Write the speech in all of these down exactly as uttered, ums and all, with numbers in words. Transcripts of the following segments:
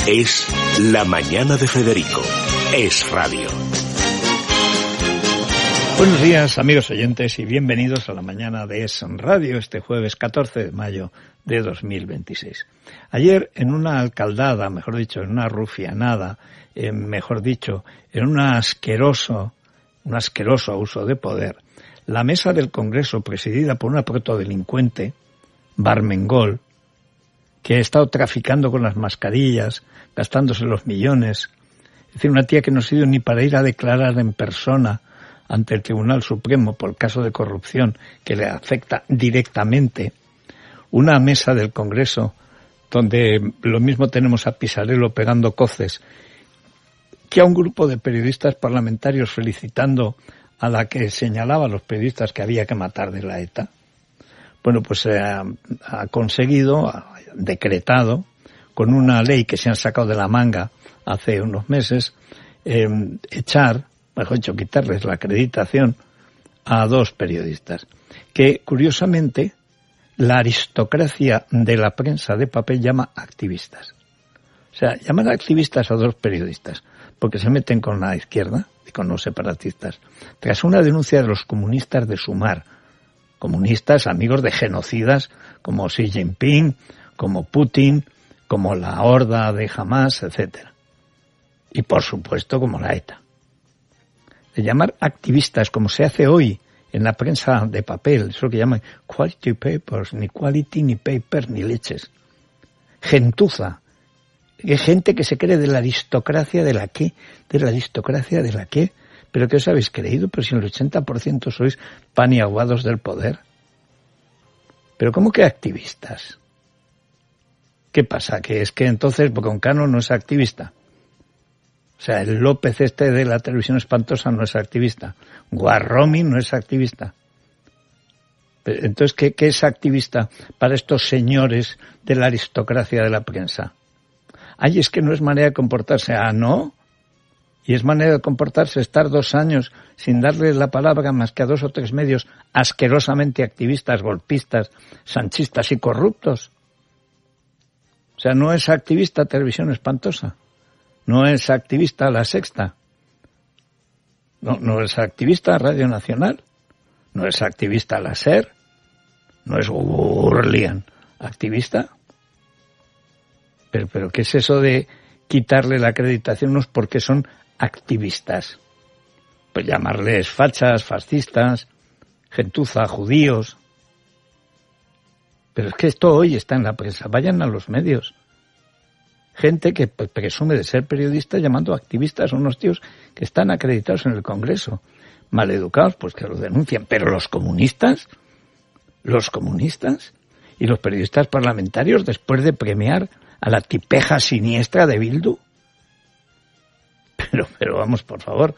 Es La Mañana de Federico. Es radio. Buenos días, amigos oyentes, y bienvenidos a La Mañana de Es Radio, este jueves catorce de mayo de dos mil veintiséis. Ayer, en una alcaldada, mejor dicho, en una rufianada, eh, mejor dicho, en un asqueroso, un asqueroso uso de poder, la mesa del Congreso, presidida por una protodelincuente, Barmengol, que ha estado traficando con las mascarillas, gastándose los millones, es decir, una tía que no ha sido ni para ir a declarar en persona ante el Tribunal Supremo por caso de corrupción que le afecta directamente, una mesa del Congreso donde lo mismo tenemos a Pisarello pegando coces que a un grupo de periodistas parlamentarios felicitando a la que señalaba a los periodistas que había que matar de la ETA. Bueno, pues eh, ha conseguido, ha decretado, con una ley que se han sacado de la manga hace unos meses, eh, echar, mejor dicho, quitarles la acreditación a dos periodistas, que curiosamente la aristocracia de la prensa de papel llama activistas. O sea, llaman activistas a dos periodistas, porque se meten con la izquierda y con los separatistas, tras una denuncia de los comunistas de Sumar, comunistas amigos de genocidas como Xi Jinping, como Putin, como la horda de Hamas, etcétera. Y por supuesto como la ETA. De llamar activistas, como se hace hoy en la prensa de papel, eso que llaman quality papers, ni quality, ni paper, ni leches. Gentuza. Gente que se cree de la aristocracia de la qué, de la aristocracia de la qué. ¿Pero qué os habéis creído? Pero si el ochenta por ciento sois paniaguados del poder. ¿Pero cómo que activistas? ¿Qué pasa? ¿Que es que entonces Broncano no es activista? O sea, el López este de la televisión espantosa no es activista. Guarromi no es activista. Entonces, ¿qué, qué es activista para estos señores de la aristocracia de la prensa? Ay, es que no es manera de comportarse. Ah, ¿no? Y es manera de comportarse estar dos años sin darle la palabra más que a dos o tres medios asquerosamente activistas, golpistas, sanchistas y corruptos. O sea, no es activista Televisión Espantosa. No es activista La Sexta. No, no es activista Radio Nacional. No es activista La SER. No es Gurlian. ¿Activista? Pero, pero ¿qué es eso de quitarle la acreditación unos porque son activistas? Pues llamarles fachas, fascistas, gentuza, judíos. Pero es que esto hoy está en la prensa. Vayan a los medios. Gente que pues, presume de ser periodista llamando activistas a unos tíos que están acreditados en el Congreso. Maleducados, pues que los denuncian. Pero los comunistas, los comunistas y los periodistas parlamentarios, después de premiar a la tipeja siniestra de Bildu. Pero, pero vamos, por favor.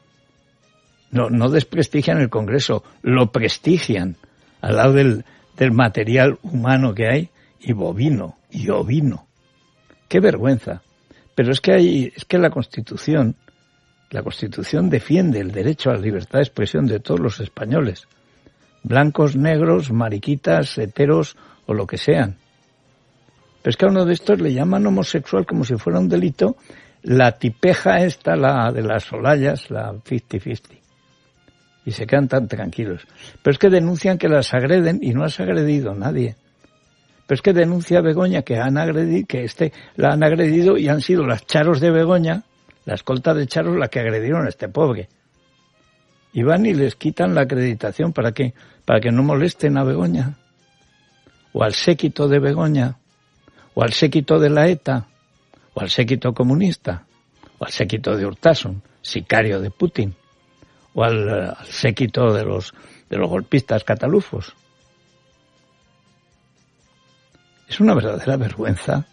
No, no desprestigian el Congreso, lo prestigian al lado del, del material humano que hay, y bovino, y ovino. ¡Qué vergüenza! Pero es que hay, es que la Constitución, la Constitución defiende el derecho a la libertad de expresión de todos los españoles, blancos, negros, mariquitas, heteros o lo que sean. Pero es que a uno de estos le llaman homosexual como si fuera un delito, la tipeja esta, la de las Olayas, la cincuenta cincuenta. Y se quedan tan tranquilos. Pero es que denuncian que las agreden y no has agredido nadie. Pero es que denuncia a Begoña que han agredido, que este la han agredido y han sido las charos de Begoña, la escolta de charos, la que agredieron a este pobre. Y van y les quitan la acreditación. ¿Para qué? Para que no molesten a Begoña. O al séquito de Begoña. O al séquito de la ETA. O al séquito comunista. O al séquito de Urtasun, sicario de Putin. O al, al séquito de los, de los golpistas catalufos. Es una verdadera vergüenza.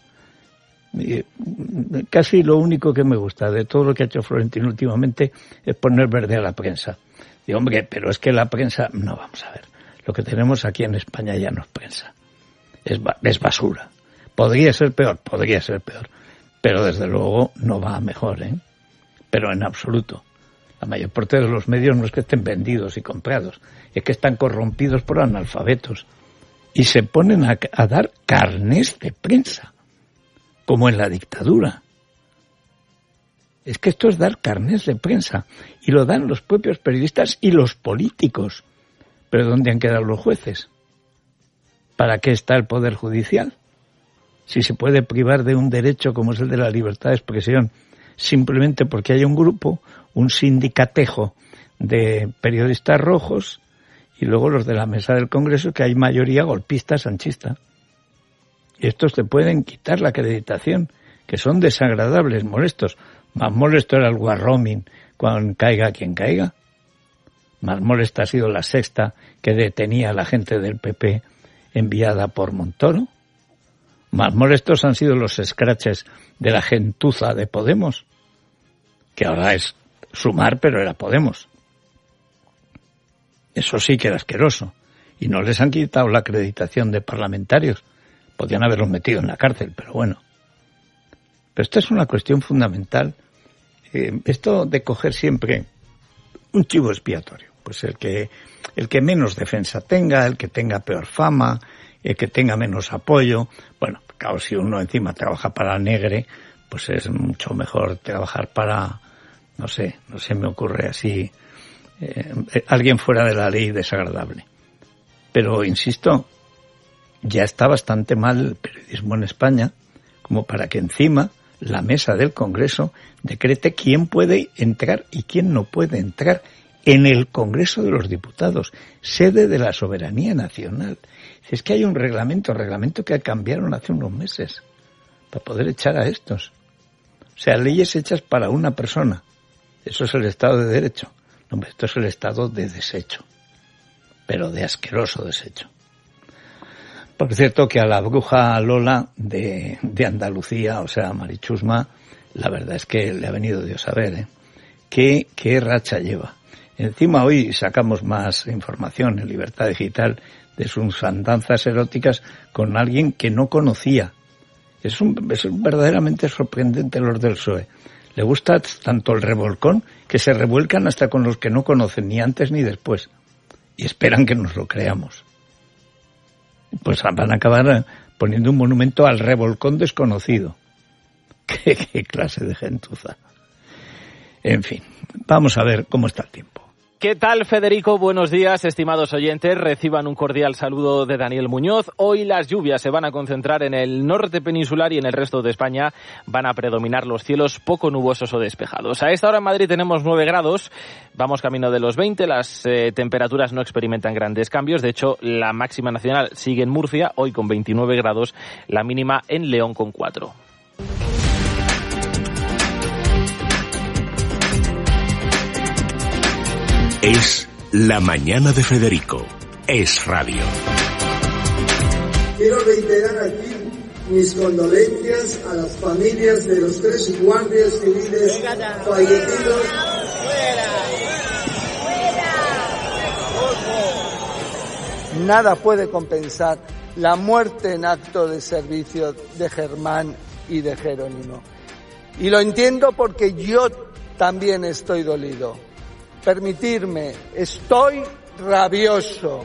Casi lo único que me gusta de todo lo que ha hecho Florentino últimamente es poner verde a la prensa. Digo, hombre, pero es que la prensa... No, vamos a ver. Lo que tenemos aquí en España ya no es prensa. Es, es basura. Podría ser peor, podría ser peor. Pero desde luego no va a mejor, ¿eh? Pero en absoluto. La mayor parte de los medios no es que estén vendidos y comprados. Es que están corrompidos por analfabetos. Y se ponen a, a dar carnés de prensa. Como en la dictadura. Es que esto es dar carnés de prensa, y lo dan los propios periodistas y los políticos. ¿Pero dónde han quedado los jueces? ¿Para qué está el Poder Judicial? Si se puede privar de un derecho como es el de la libertad de expresión, simplemente porque hay un grupo, un sindicatejo de periodistas rojos, y luego los de la mesa del Congreso, que hay mayoría golpista sanchista. Y estos te pueden quitar la acreditación, que son desagradables, molestos. Más molesto era el Warroaming, cuando caiga quien caiga. Más molesta ha sido la Sexta, que detenía a la gente del P P enviada por Montoro. Más molestos han sido los scratches de la gentuza de Podemos, que ahora es Sumar, pero era Podemos. Eso sí que era asqueroso. Y no les han quitado la acreditación de parlamentarios. Podían haberlos metido en la cárcel, pero bueno. Pero esto es una cuestión fundamental. Eh, esto de coger siempre un chivo expiatorio. Pues el que, el que menos defensa tenga, el que tenga peor fama, el que tenga menos apoyo. Bueno, claro, si uno encima trabaja para Negre, pues es mucho mejor trabajar para, no sé, no se me ocurre así, eh, alguien fuera de la ley desagradable. Pero, insisto, ya está bastante mal el periodismo en España como para que encima la mesa del Congreso decrete quién puede entrar y quién no puede entrar en el Congreso de los Diputados, sede de la soberanía nacional. Es que hay un reglamento, reglamento que cambiaron hace unos meses para poder echar a estos. O sea, leyes hechas para una persona. Eso es el Estado de Derecho. No, esto es el Estado de desecho, pero de asqueroso desecho. Por cierto, que a la bruja Lola de, de Andalucía, o sea, Marichusma, la verdad es que le ha venido Dios a ver, ¿eh? ¿Qué, qué racha lleva? Encima hoy sacamos más información en Libertad Digital de sus andanzas eróticas con alguien que no conocía. Es, un, es verdaderamente sorprendente los del P S O E. Le gusta tanto el revolcón que se revuelcan hasta con los que no conocen, ni antes ni después. Y esperan que nos lo creamos. Pues van a acabar poniendo un monumento al revolcón desconocido. ¿Qué, qué clase de gentuza? En fin, vamos a ver cómo está el tiempo. ¿Qué tal, Federico? Buenos días, estimados oyentes. Reciban un cordial saludo de Daniel Muñoz. Hoy las lluvias se van a concentrar en el norte peninsular y en el resto de España van a predominar los cielos poco nubosos o despejados. A esta hora en Madrid tenemos nueve grados, vamos camino de los veinte, las eh, temperaturas no experimentan grandes cambios. De hecho, la máxima nacional sigue en Murcia, hoy con veintinueve grados, la mínima en León con cuatro. Es La Mañana de Federico. Es radio. Quiero reiterar aquí mis condolencias a las familias de los tres guardias civiles fallecidos. Nada puede compensar la muerte en acto de servicio de Germán y de Jerónimo. Y lo entiendo porque yo también estoy dolido. Permitirme, estoy rabioso.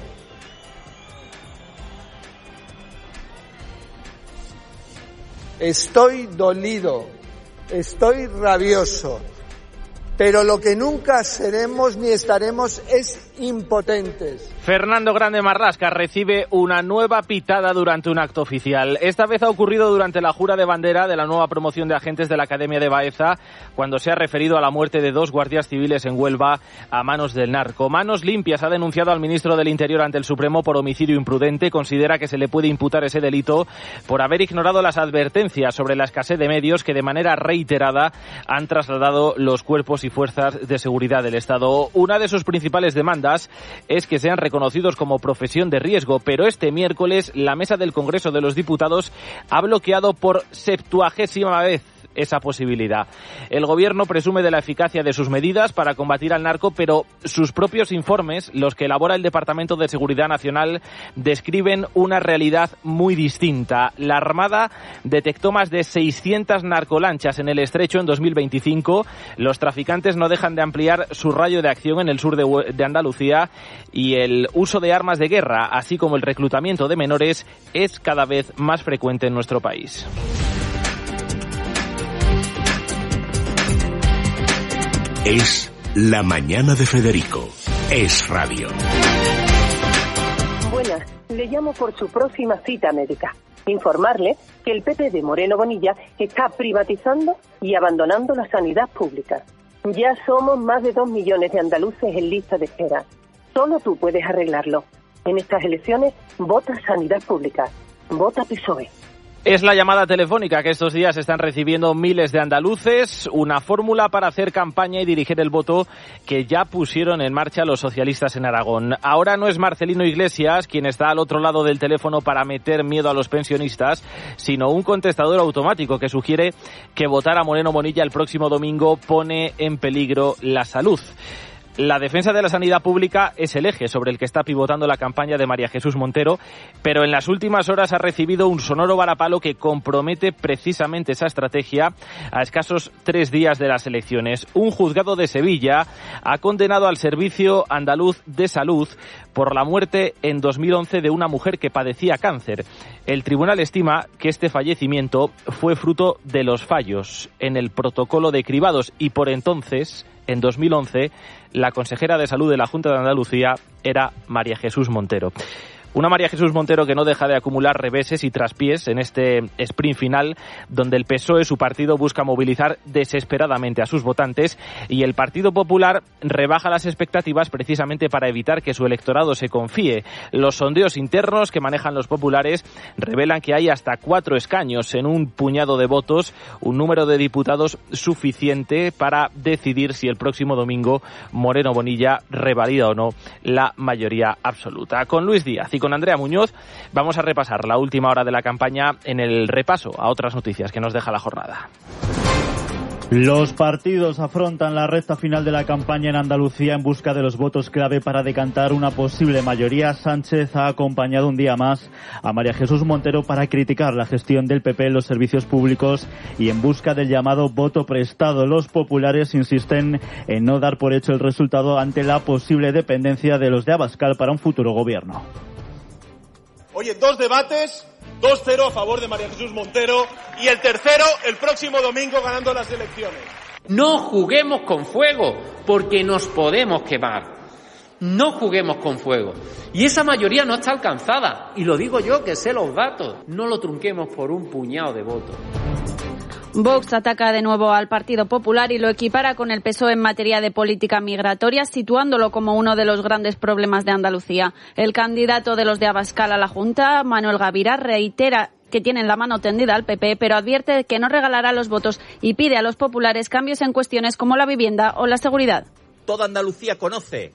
Estoy dolido, estoy rabioso, pero lo que nunca seremos ni estaremos es impotentes. Fernando Grande Marlasca recibe una nueva pitada durante un acto oficial. Esta vez ha ocurrido durante la jura de bandera de la nueva promoción de agentes de la Academia de Baeza, cuando se ha referido a la muerte de dos guardias civiles en Huelva a manos del narco. Manos Limpias ha denunciado al ministro del Interior ante el Supremo por homicidio imprudente. Considera que se le puede imputar ese delito por haber ignorado las advertencias sobre la escasez de medios que de manera reiterada han trasladado los cuerpos y fuerzas de seguridad del Estado. Una de sus principales demandas es que sean reconocidos como profesión de riesgo, pero este miércoles la mesa del Congreso de los Diputados ha bloqueado por septuagésima vez esa posibilidad. El gobierno presume de la eficacia de sus medidas para combatir al narco, pero sus propios informes, los que elabora el Departamento de Seguridad Nacional, describen una realidad muy distinta. La Armada detectó más de seiscientas narcolanchas en el Estrecho en dos mil veinticinco. Los traficantes no dejan de ampliar su radio de acción en el sur de, de Andalucía, y el uso de armas de guerra, así como el reclutamiento de menores, es cada vez más frecuente en nuestro país. Es La Mañana de Federico. Es Radio. Buenas, le llamo por su próxima cita médica. Informarle que el P P de Moreno Bonilla está privatizando y abandonando la sanidad pública. Ya somos más de dos millones de andaluces en lista de espera. Solo tú puedes arreglarlo. En estas elecciones, vota sanidad pública. Vota P S O E. Es la llamada telefónica que estos días están recibiendo miles de andaluces, una fórmula para hacer campaña y dirigir el voto que ya pusieron en marcha los socialistas en Aragón. Ahora no es Marcelino Iglesias quien está al otro lado del teléfono para meter miedo a los pensionistas, sino un contestador automático que sugiere que votar a Moreno Bonilla el próximo domingo pone en peligro la salud. La defensa de la sanidad pública es el eje sobre el que está pivotando la campaña de María Jesús Montero, pero en las últimas horas ha recibido un sonoro varapalo que compromete precisamente esa estrategia a escasos tres días de las elecciones. Un juzgado de Sevilla ha condenado al Servicio Andaluz de Salud por la muerte en dos mil once de una mujer que padecía cáncer. El tribunal estima que este fallecimiento fue fruto de los fallos en el protocolo de cribados y por entonces, en dos mil once, la consejera de Salud de la Junta de Andalucía era María Jesús Montero. Una María Jesús Montero que no deja de acumular reveses y traspiés en este sprint final, donde el P S O E, su partido, busca movilizar desesperadamente a sus votantes y el Partido Popular rebaja las expectativas precisamente para evitar que su electorado se confíe. Los sondeos internos que manejan los populares revelan que hay hasta cuatro escaños en un puñado de votos, un número de diputados suficiente para decidir si el próximo domingo Moreno Bonilla revalida o no la mayoría absoluta. Con Luis Díaz y con Andrea Muñoz vamos a repasar la última hora de la campaña en el repaso a otras noticias que nos deja la jornada. Los partidos afrontan la recta final de la campaña en Andalucía en busca de los votos clave para decantar una posible mayoría. Sánchez ha acompañado un día más a María Jesús Montero para criticar la gestión del P P en los servicios públicos y en busca del llamado voto prestado. Los populares insisten en no dar por hecho el resultado ante la posible dependencia de los de Abascal para un futuro gobierno. Oye, dos debates, dos cero a favor de María Jesús Montero y el tercero el próximo domingo ganando las elecciones. No juguemos con fuego porque nos podemos quemar. No juguemos con fuego. Y esa mayoría no está alcanzada. Y lo digo yo que sé los datos. No lo trunquemos por un puñado de votos. Vox ataca de nuevo al Partido Popular y lo equipara con el P S O E en materia de política migratoria, situándolo como uno de los grandes problemas de Andalucía. El candidato de los de Abascal a la Junta, Manuel Gavira, reitera que tienen la mano tendida al P P, pero advierte que no regalará los votos y pide a los populares cambios en cuestiones como la vivienda o la seguridad. Toda Andalucía conoce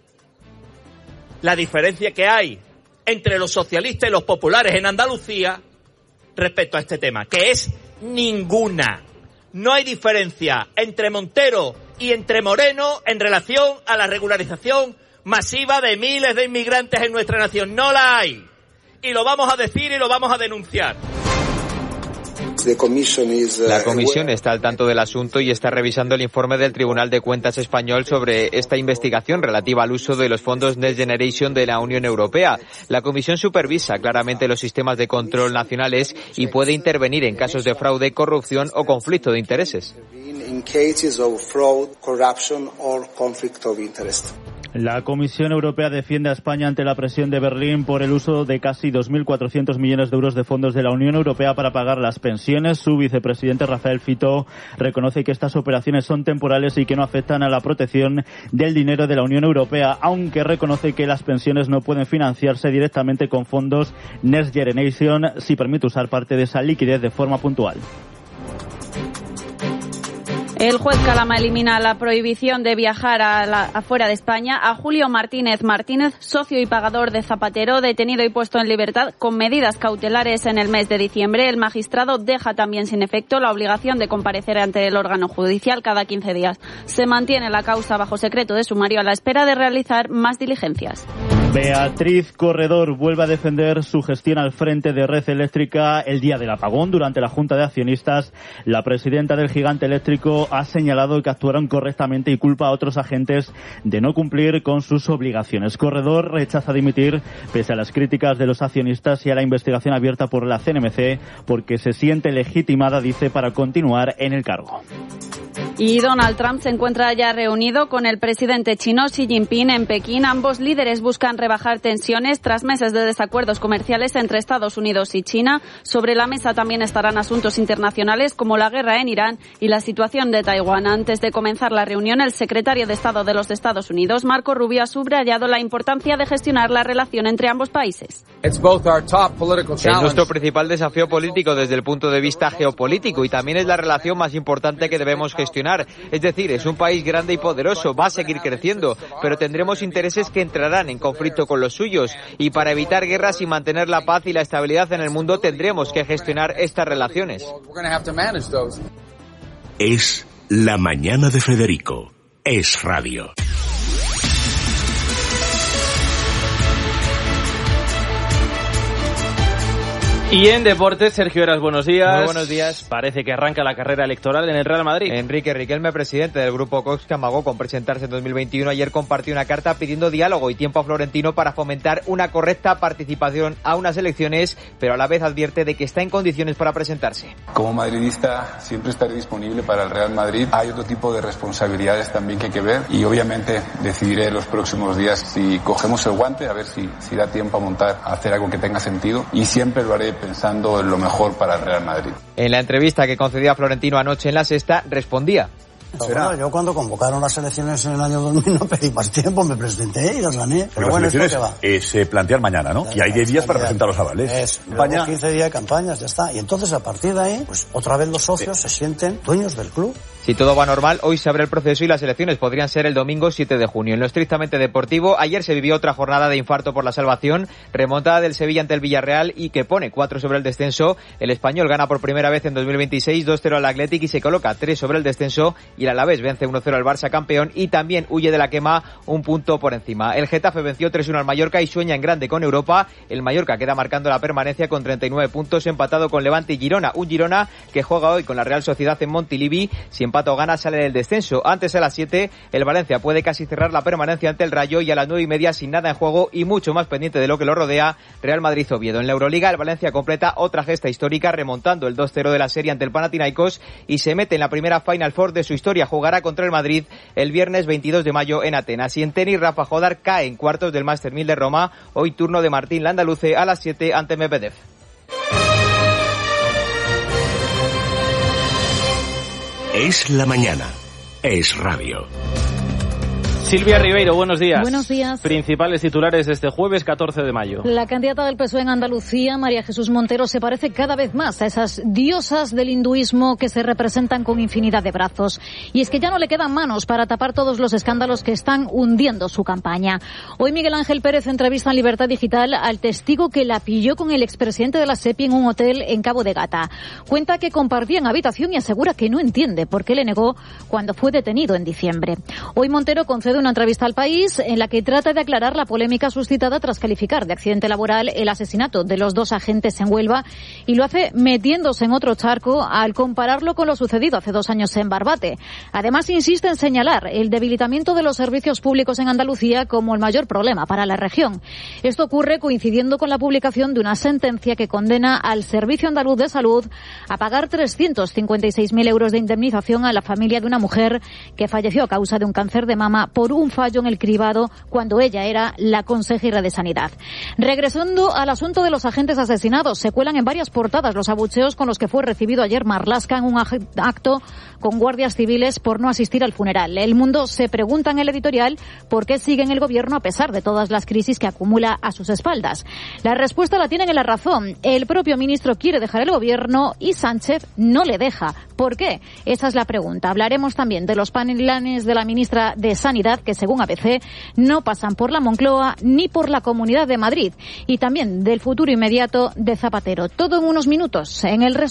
la diferencia que hay entre los socialistas y los populares en Andalucía respecto a este tema, que es ninguna. No hay diferencia entre Montero y entre Moreno en relación a la regularización masiva de miles de inmigrantes en nuestra nación. No la hay. Y lo vamos a decir y lo vamos a denunciar. La comisión está al tanto del asunto y está revisando el informe del Tribunal de Cuentas español sobre esta investigación relativa al uso de los fondos Next Generation de la Unión Europea. La comisión supervisa claramente los sistemas de control nacionales y puede intervenir en casos de fraude, corrupción o conflicto de intereses. La Comisión Europea defiende a España ante la presión de Berlín por el uso de casi dos mil cuatrocientos millones de euros de fondos de la Unión Europea para pagar las pensiones. Su vicepresidente Rafael Fito reconoce que estas operaciones son temporales y que no afectan a la protección del dinero de la Unión Europea, aunque reconoce que las pensiones no pueden financiarse directamente con fondos Next Generation si permite usar parte de esa liquidez de forma puntual. El juez Calama elimina la prohibición de viajar a la, afuera de España a Julio Martínez Martínez, socio y pagador de Zapatero, detenido y puesto en libertad con medidas cautelares en el mes de diciembre. El magistrado deja también sin efecto la obligación de comparecer ante el órgano judicial cada quince días. Se mantiene la causa bajo secreto de sumario a la espera de realizar más diligencias. Beatriz Corredor vuelve a defender su gestión al frente de Red Eléctrica el día del apagón. Durante la Junta de Accionistas, la presidenta del gigante eléctrico ha señalado que actuaron correctamente y culpa a otros agentes de no cumplir con sus obligaciones. Corredor rechaza dimitir pese a las críticas de los accionistas y a la investigación abierta por la C N M C porque se siente legitimada, dice, para continuar en el cargo. Y Donald Trump se encuentra ya reunido con el presidente chino Xi Jinping en Pekín. Ambos líderes buscan rebajar tensiones tras meses de desacuerdos comerciales entre Estados Unidos y China. Sobre la mesa también estarán asuntos internacionales como la guerra en Irán y la situación de Taiwán. Antes de comenzar la reunión, el secretario de Estado de los Estados Unidos, Marco Rubio, ha subrayado la importancia de gestionar la relación entre ambos países. Es nuestro principal desafío político desde el punto de vista geopolítico y también es la relación más importante que debemos gestionar. Es decir, es un país grande y poderoso, va a seguir creciendo, pero tendremos intereses que entrarán en conflicto con los suyos y para evitar guerras y mantener la paz y la estabilidad en el mundo tendremos que gestionar estas relaciones. Es La Mañana de Federico. Es Radio. Y en deportes, Sergio Heras, buenos días. Muy buenos días. Parece que arranca la carrera electoral en el Real Madrid. Enrique Riquelme, presidente del Grupo Cox, que amagó con presentarse en dos mil veintiuno, ayer compartió una carta pidiendo diálogo y tiempo a Florentino para fomentar una correcta participación a unas elecciones, pero a la vez advierte de que está en condiciones para presentarse. Como madridista siempre estaré disponible para el Real Madrid. Hay otro tipo de responsabilidades también que hay que ver y obviamente decidiré en los próximos días si cogemos el guante, a ver si, si da tiempo a montar, a hacer algo que tenga sentido y siempre lo haré pensando en lo mejor para el Real Madrid. En la entrevista que concedió a Florentino anoche en La Sexta, respondía. Bueno, yo cuando convocaron las elecciones en el año dos mil no pedí más tiempo, me presenté y las gané. Pero las bueno, elecciones ¿esto qué va? Eh, se plantean mañana, ¿no? Y hay diez días para presentar los avales. Es, luego quince días de campañas, ya está. Y entonces a partir de ahí, pues otra vez los socios sí. se sienten dueños del club. Si todo va normal, hoy se abre el proceso y las elecciones podrían ser el domingo siete de junio. En lo estrictamente deportivo, ayer se vivió otra jornada de infarto por la salvación, remontada del Sevilla ante el Villarreal y que pone cuatro sobre el descenso. El Español gana por primera vez en dos mil veintiséis, dos cero al Athletic y se coloca tres sobre el descenso y el Alavés vence uno cero al Barça campeón y también huye de la quema un punto por encima. El Getafe venció tres uno al Mallorca y sueña en grande con Europa. El Mallorca queda marcando la permanencia con treinta y nueve puntos, empatado con Levante y Girona. Un Girona que juega hoy con la Real Sociedad en Montilivi. Si empata o gana sale del descenso. Antes a las siete el Valencia puede casi cerrar la permanencia ante el Rayo y a las nueve y media sin nada en juego y mucho más pendiente de lo que lo rodea, Real Madrid-Oviedo. En la Euroliga el Valencia completa otra gesta histórica remontando el dos cero de la serie ante el Panathinaikos y se mete en la primera Final Four de su historia. Jugará contra el Madrid el viernes veintidós de mayo en Atenas. Y en tenis Rafa Jodar cae en cuartos del Master mil de Roma. Hoy turno de Martín Landaluce a las siete ante Medvedev. Es la mañana. Es Radio. Silvia Ribeiro, buenos días. Buenos días. Principales titulares de este jueves catorce de mayo. La candidata del P S O E en Andalucía, María Jesús Montero, se parece cada vez más a esas diosas del hinduismo que se representan con infinidad de brazos. Y es que ya no le quedan manos para tapar todos los escándalos que están hundiendo su campaña. Hoy Miguel Ángel Pérez entrevista en Libertad Digital al testigo que la pilló con el expresidente de la SEPI en un hotel en Cabo de Gata. Cuenta que compartían habitación y asegura que no entiende por qué le negó cuando fue detenido en diciembre. Hoy Montero concede una entrevista al País en la que trata de aclarar la polémica suscitada tras calificar de accidente laboral el asesinato de los dos agentes en Huelva y lo hace metiéndose en otro charco al compararlo con lo sucedido hace dos años en Barbate. Además insiste en señalar el debilitamiento de los servicios públicos en Andalucía como el mayor problema para la región. Esto ocurre coincidiendo con la publicación de una sentencia que condena al Servicio Andaluz de Salud a pagar trescientos cincuenta y seis mil euros de indemnización a la familia de una mujer que falleció a causa de un cáncer de mama por un fallo en el cribado cuando ella era la consejera de Sanidad. Regresando al asunto de los agentes asesinados, se cuelan en varias portadas los abucheos con los que fue recibido ayer Marlaska en un acto con guardias civiles por no asistir al funeral. El Mundo se pregunta en el editorial por qué sigue en el gobierno a pesar de todas las crisis que acumula a sus espaldas. La respuesta la tienen en La Razón. El propio ministro quiere dejar el gobierno y Sánchez no le deja. ¿Por qué? Esa es la pregunta. Hablaremos también de los planes de la ministra de Sanidad que, según A B C, no pasan por la Moncloa ni por la Comunidad de Madrid. Y también del futuro inmediato de Zapatero. Todo en unos minutos en el resumen.